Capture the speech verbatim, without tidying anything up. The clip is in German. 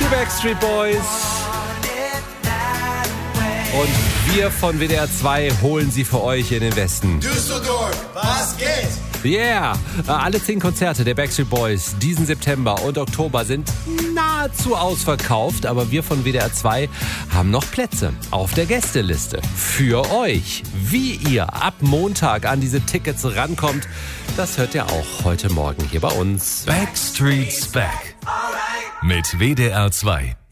Backstreet Boys. Und wir von W D R zwei holen sie für euch in den Westen. Düsseldorf, was geht? Yeah! Alle zehn Konzerte der Backstreet Boys diesen September und Oktober sind nahezu ausverkauft, aber wir von W D R zwei haben noch Plätze auf der Gästeliste für euch. Wie ihr ab Montag an diese Tickets rankommt, das hört ihr auch heute Morgen hier bei uns. Backstreet's Back mit W D R zwei.